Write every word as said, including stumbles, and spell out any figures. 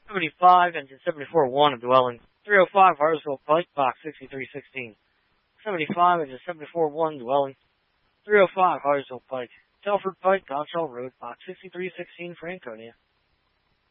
seventy-five, engine seventy-four one, a dwelling. three oh five, Hartsville Pike, box sixty-three sixteen. seventy-five, engine seventy-four one, dwelling. three oh five, Hartsville Pike. Telford Pike, Gottschall Road, box sixty-three sixteen, Franconia.